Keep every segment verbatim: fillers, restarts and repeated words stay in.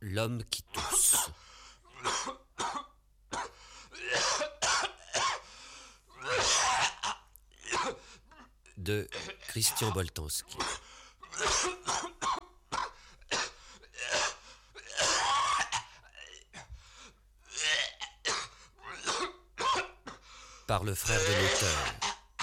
L'homme qui tousse de Christian Boltanski. Par le frère de l'auteur.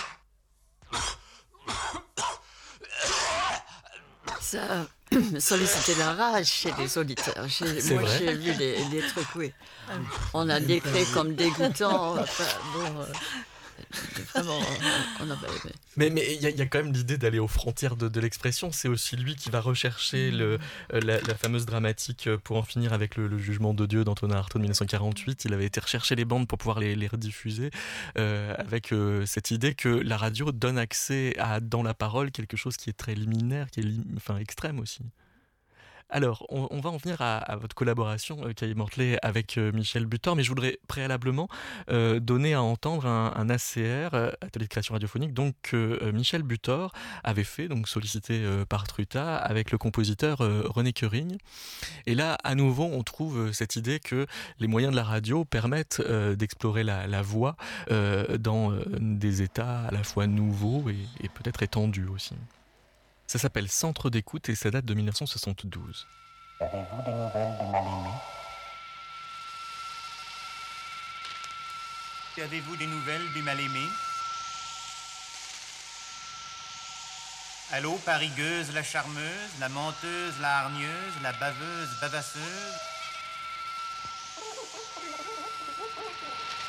Ça solliciter la rage chez les auditeurs. J'ai, moi, vrai. j'ai vu les, les trucs, oui. On a décrit comme dégoûtant. Enfin, bon, euh, vraiment, on n'a pas aimé. Mais mais il y, y a quand même l'idée d'aller aux frontières de, de l'expression. C'est aussi lui qui va rechercher le, euh, la, la fameuse dramatique pour en finir avec le, le jugement de Dieu d'Antonin Artaud de dix-neuf cent quarante-huit. Il avait été rechercher les bandes pour pouvoir les, les rediffuser euh, avec euh, cette idée que la radio donne accès à, dans la parole, quelque chose qui est très liminaire, qui est lim- enfin, extrême aussi. Alors, on, on va en venir à, à votre collaboration, euh, Caillé Mortelet, avec euh, Michel Butor, mais je voudrais préalablement euh, donner à entendre un, un A C R, euh, atelier de création radiophonique, donc que euh, Michel Butor avait fait, donc sollicité euh, par Truta, avec le compositeur euh, René Querigne. Et là, à nouveau, on trouve euh, cette idée que les moyens de la radio permettent euh, d'explorer la, la voix euh, dans euh, des états à la fois nouveaux et, et peut-être étendus aussi. Ça s'appelle Centre d'écoute et ça date de dix-neuf cent soixante-douze. Avez-vous des nouvelles du mal-aimé? Avez-vous des nouvelles du mal-aimé? Allô, parigueuse la charmeuse, la menteuse la hargneuse, la baveuse bavasseuse?